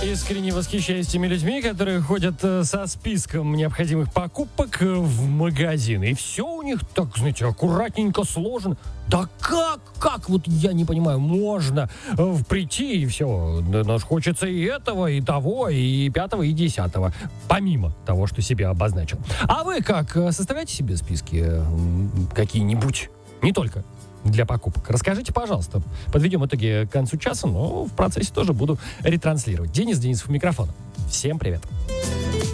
Искренне восхищаюсь теми людьми, которые ходят со списком необходимых покупок в магазин. И все у них так, знаете, аккуратненько сложено. Да как, вот я не понимаю, можно прийти и все. Да, хочется и этого, и того, и пятого, и десятого. Помимо того, что себе обозначил. А вы как, составляете себе списки какие-нибудь? Не только для покупок. Расскажите, пожалуйста. Подведем итоги к концу часа, но в процессе тоже буду ретранслировать. Денисов у микрофона. Всем привет.